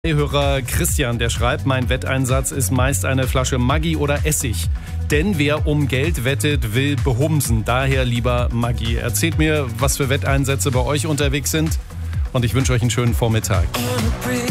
Hörer Christian, der schreibt, mein Wetteinsatz ist meist eine Flasche Maggi oder Essig. Denn wer um Geld wettet, will behumsen. Daher lieber Maggi. Erzählt mir, was für Wetteinsätze bei euch unterwegs sind. Und ich wünsche euch einen schönen Vormittag.